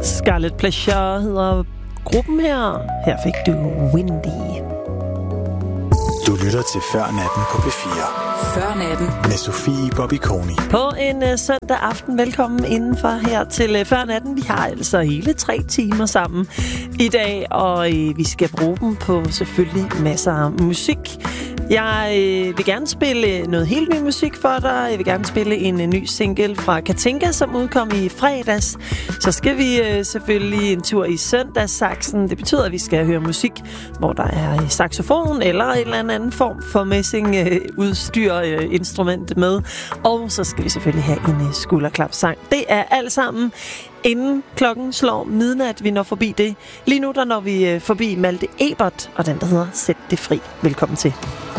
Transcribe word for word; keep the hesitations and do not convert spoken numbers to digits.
Scarlet Pleasure hedder gruppen her. Her fik du Windy. Du lytter til Før Natten på P fire. Før Natten med Sofie Bobby Koni. På en uh, søndag aften, velkommen indenfor her til uh, Før Natten. Vi har altså hele tre timer sammen i dag, og uh, vi skal bruge dem på selvfølgelig masser af musik. Jeg øh, vil gerne spille noget helt ny musik for dig. Jeg vil gerne spille en, en ny single fra Katinka, som udkom i fredags. Så skal vi øh, selvfølgelig en tur i søndagssaksen. Det betyder, at vi skal høre musik, hvor der er saxofon eller en eller anden form for messingudstyr, øh, øh, instrument med. Og så skal vi selvfølgelig have en øh, skulderklapsang. Det er alt sammen inden klokken slår midnat, vi når forbi det. Lige nu der når vi øh, forbi Malte Ebert og den, der hedder Sæt det fri. Velkommen til.